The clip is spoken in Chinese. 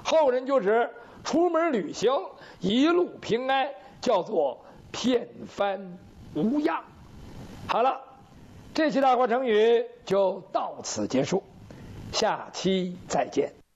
后人就指出门旅行一路平安，叫做片帆无恙。好了，这期大话成语就到此结束，下期再见。